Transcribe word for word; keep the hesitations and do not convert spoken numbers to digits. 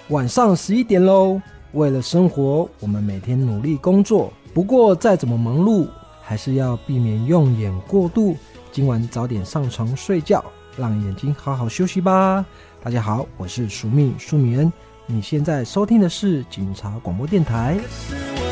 晚上十一点咯。为了生活，我们每天努力工作，不过再怎么忙碌，还是要避免用眼过度。今晚早点上床睡觉，让眼睛好好休息吧。大家好，我是舒密舒米恩，你现在收听的是警察广播电台。